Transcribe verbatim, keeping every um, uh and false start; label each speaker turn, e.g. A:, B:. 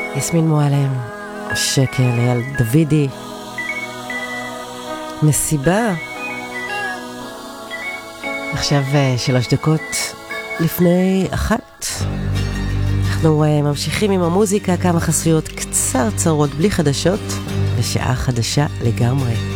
A: יסמין מועלם, שקל, אייל דוידי, מסיבה. עכשיו שלוש דקות לפני אחת. אנחנו ממשיכים עם המוזיקה, כמה חסויות קצרצרות בלי חדשות, ושעה חדשה לגמרי.